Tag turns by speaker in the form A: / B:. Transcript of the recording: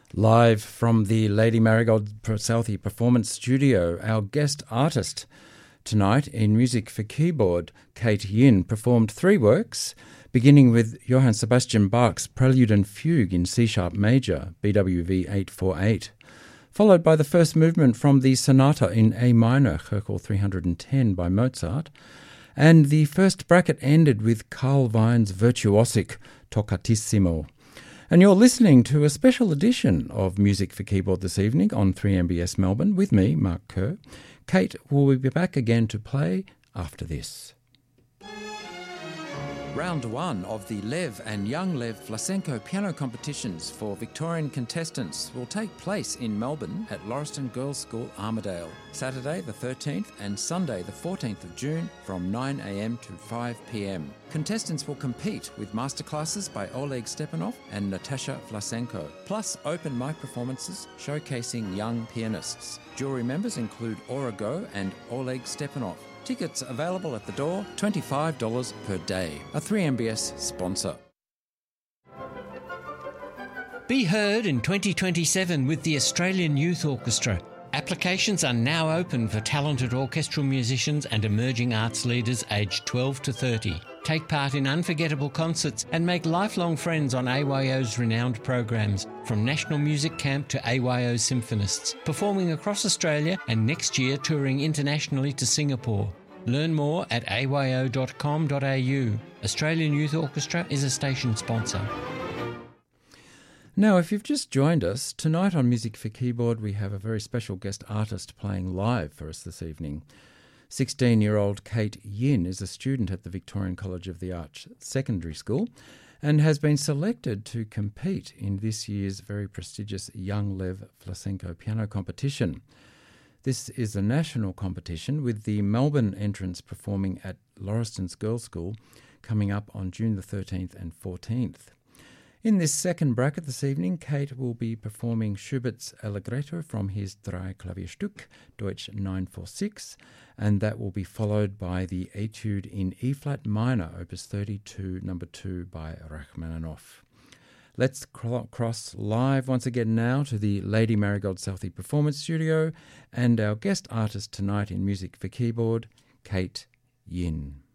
A: Live from the Lady Marigold Southey Performance Studio, our guest artist tonight in Music for Keyboard, Kate Yin, performed three works, beginning with Johann Sebastian Bach's Prelude and Fugue in C-sharp major, BWV 848, followed by the first movement from the Sonata in A minor, Köchel 310 by Mozart, and the first bracket ended with Carl Wein's virtuosic Toccatissimo. And you're listening to a special edition of Music for Keyboard this evening on 3MBS Melbourne with me, Mark Kerr. Kate will be back again to play after this. Round one of the Lev and Young Lev Vlasenko piano competitions for Victorian contestants will take place in Melbourne at Lauriston Girls' School, Armidale, Saturday the 13th and Sunday the 14th of June from 9 a.m. to 5 p.m. Contestants will compete with masterclasses by Oleg Stepanov and Natasha Vlasenko, plus open mic performances showcasing young pianists. Jury members include Aura Go and Oleg Stepanov. Tickets available at the door, $25 per day. A 3MBS sponsor.
B: Be heard in 2027 with the Australian Youth Orchestra. Applications are now open for talented orchestral musicians and emerging arts leaders aged 12 to 30. Take part in unforgettable concerts and make lifelong friends on AYO's renowned programs, from National Music Camp to AYO Symphonists, performing across Australia and next year touring internationally to Singapore. Learn more at ayo.com.au. Australian Youth Orchestra is a station sponsor.
A: Now, if you've just joined us, tonight on Music for Keyboard we have a very special guest artist playing live for us this evening. 16-year-old Kate Yin is a student at the Victorian College of the Arts Secondary School and has been selected to compete in this year's very prestigious Young Lev Vlasenko piano competition. This is a national competition with the Melbourne entrants performing at Lauriston's Girls' School coming up on June the 13th and 14th. In this second bracket this evening, Kate will be performing Schubert's Allegretto from his Drei Klavierstück, Deutsch 946, and that will be followed by the Etude in E-flat minor, Opus 32, number 2 by Rachmaninoff. Let's cross live once again now to the Lady Marigold Southey Performance Studio and our guest artist tonight in Music for Keyboard, Kate Yin.